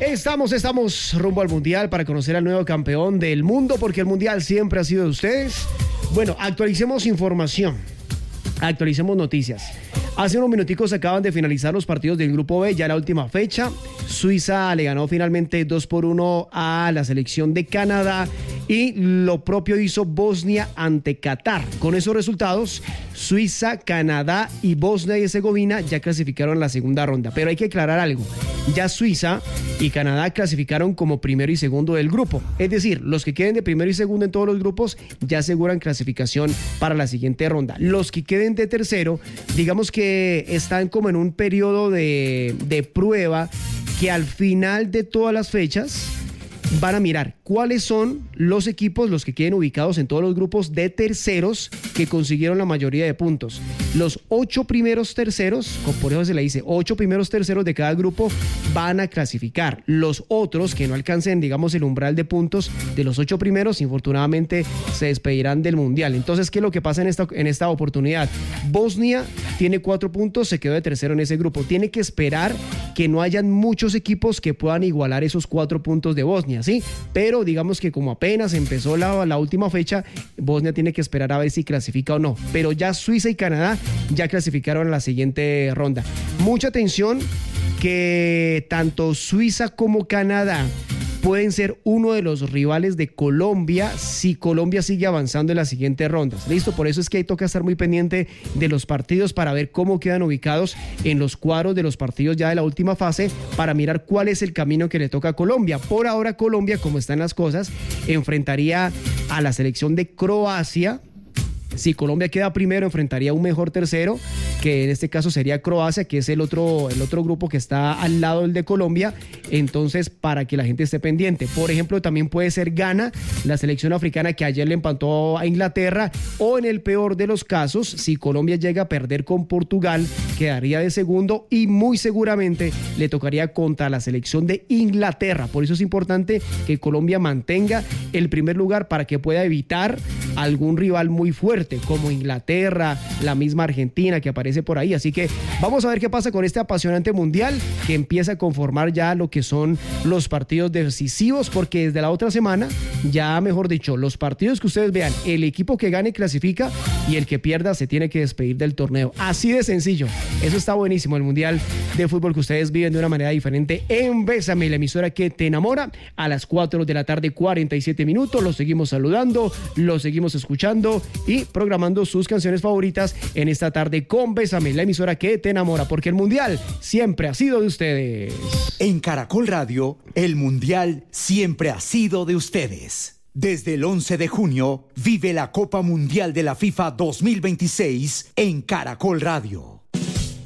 Estamos rumbo al Mundial para conocer al nuevo campeón del mundo, porque el Mundial siempre ha sido de ustedes. Bueno, actualicemos información, actualicemos noticias. Hace unos minuticos acaban de finalizar los partidos del Grupo B, ya la última fecha. Suiza le ganó finalmente 2-1 a la selección de Canadá y lo propio hizo Bosnia ante Qatar. Con esos resultados, Suiza, Canadá y Bosnia y Herzegovina ya clasificaron a la segunda ronda. Pero hay que aclarar algo, ya Suiza y Canadá clasificaron como primero y segundo del grupo. Es decir, los que queden de primero y segundo en todos los grupos ya aseguran clasificación para la siguiente ronda. Los que queden de tercero, digamos que están como en un periodo de prueba, que al final de todas las fechas van a mirar cuáles son los equipos, los que queden ubicados en todos los grupos de terceros que consiguieron la mayoría de puntos. Los 8 primeros terceros, por eso se le dice 8 primeros terceros de cada grupo, van a clasificar. Los otros que no alcancen, digamos, el umbral de puntos de los 8 primeros, infortunadamente se despedirán del Mundial. Entonces, ¿qué es lo que pasa en esta oportunidad? Bosnia tiene 4 puntos, se quedó de tercero en ese grupo. Tiene que esperar que no hayan muchos equipos que puedan igualar esos 4 puntos de Bosnia, ¿sí? Pero digamos que como apenas empezó la última fecha, Bosnia tiene que esperar a ver si clasifica o no. Pero ya Suiza y Canadá ya clasificaron a la siguiente ronda. Mucha atención, que tanto Suiza como Canadá pueden ser uno de los rivales de Colombia si Colombia sigue avanzando en las siguientes rondas. ¿Listo? Por eso es que ahí toca estar muy pendiente de los partidos para ver cómo quedan ubicados en los cuadros de los partidos ya de la última fase, para mirar cuál es el camino que le toca a Colombia. Por ahora, Colombia, como están las cosas, enfrentaría a la selección de Croacia. Si Colombia queda primero, enfrentaría a un mejor tercero, que en este caso sería Croacia, que es el otro grupo que está al lado del de Colombia. Entonces, para que la gente esté pendiente. Por ejemplo, también puede ser Ghana, la selección africana que ayer le empató a Inglaterra, o en el peor de los casos, si Colombia llega a perder con Portugal, quedaría de segundo y muy seguramente le tocaría contra la selección de Inglaterra. Por eso es importante que Colombia mantenga el primer lugar para que pueda evitar algún rival muy fuerte, como Inglaterra, la misma Argentina que aparece por ahí. Así que vamos a ver qué pasa con este apasionante mundial que empieza a conformar ya lo que son los partidos decisivos, porque desde la otra semana ya, mejor dicho, los partidos que ustedes vean, el equipo que gane clasifica y el que pierda se tiene que despedir del torneo. Así de sencillo. Eso está buenísimo, el mundial de fútbol que ustedes viven de una manera diferente en Bésame, la emisora que te enamora, a las 4 de la tarde, 47 minutos. Los seguimos saludando, los seguimos escuchando y programando sus canciones favoritas en esta tarde con Bésame, la emisora que te enamora, porque el Mundial siempre ha sido de ustedes. En Caracol Radio, el Mundial siempre ha sido de ustedes. Desde el 11 de junio, vive la Copa Mundial de la FIFA 2026 en Caracol Radio.